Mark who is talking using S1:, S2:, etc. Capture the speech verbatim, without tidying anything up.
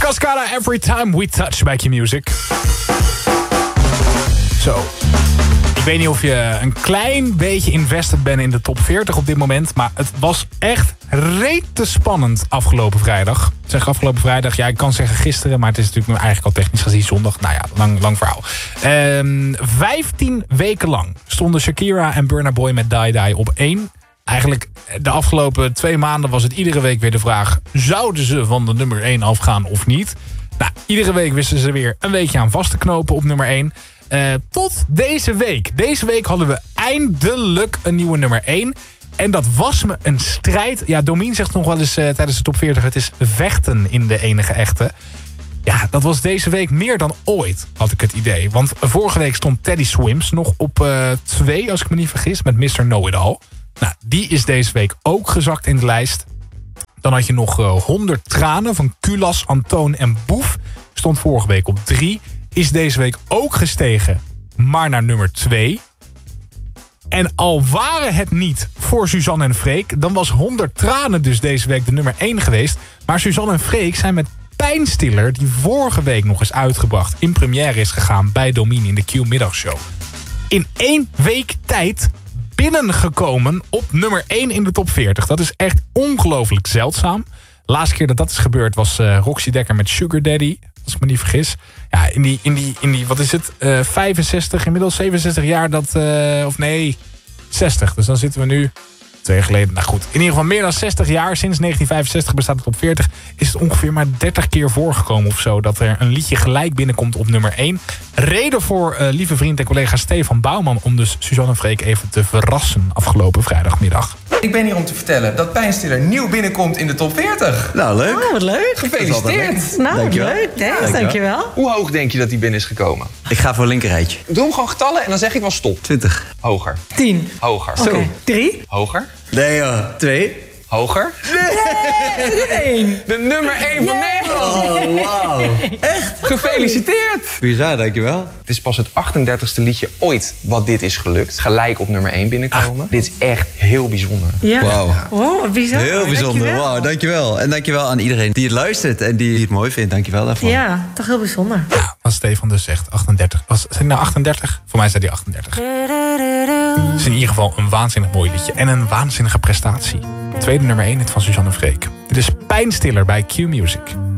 S1: Cascada, Every Time We Touch bij Q-Music. Zo. Ik weet niet of je een klein beetje invested bent in de top veertig op dit moment. Maar het was echt rete spannend afgelopen vrijdag. Ik zeg afgelopen vrijdag, ja, ik kan zeggen gisteren. Maar het is natuurlijk nu eigenlijk al technisch gezien zondag. Nou ja, lang, lang verhaal. Um, vijftien weken lang stonden Shakira en Burna Boy met Die Die op één. Eigenlijk de afgelopen twee maanden was het iedere week weer de vraag... zouden ze van de nummer één afgaan of niet? Nou, iedere week wisten ze weer een weekje aan vast te knopen op nummer één. Uh, tot deze week. Deze week hadden we eindelijk een nieuwe nummer één. En dat was me een strijd. Ja, Domien zegt nog wel eens uh, tijdens de top veertig... het is vechten in de enige echte. Ja, dat was deze week meer dan ooit, had ik het idee. Want vorige week stond Teddy Swims nog op uh, twee, als ik me niet vergis... met mister Know-It-All. Nou, die is deze week ook gezakt in de lijst. Dan had je nog uh, honderd tranen van Kulas, Antoon en Boef. Stond vorige week op drie. Is deze week ook gestegen, maar naar nummer twee. En al waren het niet voor Suzanne en Freek... dan was honderd tranen dus deze week de nummer één geweest. Maar Suzanne en Freek zijn met Pijnstiller... die vorige week nog eens uitgebracht... in première is gegaan bij Domien in de Q-middagshow. In één week tijd... binnengekomen op nummer één in de top veertig. Dat is echt ongelooflijk zeldzaam. De laatste keer dat dat is gebeurd was uh, Roxy Dekker met Sugar Daddy. Als ik me niet vergis. Ja, in die, in die, in die wat is het? Uh, vijfenzestig, inmiddels zevenenzestig jaar dat... Uh, of nee, zestig. Dus dan zitten we nu... Twee jaar geleden, nou goed. In ieder geval meer dan zestig jaar, sinds negentien vijfenzestig bestaat de top veertig... is het ongeveer maar dertig keer voorgekomen of zo... dat er een liedje gelijk binnenkomt op nummer één. Reden voor uh, lieve vriend en collega Stefan Bouwman... om dus Suzanne en Freek even te verrassen afgelopen vrijdagmiddag.
S2: Ik ben hier om te vertellen dat Pijnstiller nieuw binnenkomt in de top veertig.
S3: Nou, leuk.
S4: Oh, wat leuk.
S2: Gefeliciteerd.
S4: Nou,
S3: Dankjewel.
S4: leuk. Thanks, dankjewel.
S2: Hoe hoog denk je dat hij binnen is gekomen?
S3: Ik ga voor een linkerrijtje.
S2: Doe hem gewoon getallen en dan zeg ik wel stop.
S3: twintig.
S2: Hoger.
S4: Tien.
S2: Hoger.
S4: Oké. Okay. Drie.
S2: Hoger.
S3: Nee joh, twee.
S2: Hoger.
S4: Eén.
S2: De nummer één van Nederland.
S3: Oh, wauw.
S2: Echt? Gefeliciteerd.
S3: Bizar, dankjewel.
S2: Het is pas het achtendertigste liedje ooit wat dit is gelukt. Gelijk op nummer één binnenkomen. Ah. Dit is echt heel bijzonder.
S4: Ja.
S3: Wauw.
S4: Wow, wat bizar.
S3: Heel bijzonder,
S4: dankjewel.
S3: wauw, dankjewel. En dankjewel aan iedereen die het luistert en die het mooi vindt. Dankjewel daarvoor.
S4: Ja, toch heel bijzonder.
S1: Ja, wat Stefan dus zegt, achtendertig. Was het nou achtendertig? Voor mij zei hij achtendertig. Het is in ieder geval een waanzinnig mooi liedje. En een waanzinnige prestatie. Tweede nummer één, het van Suzanne en Freek. Dit is Pijnstiller bij Q-Music.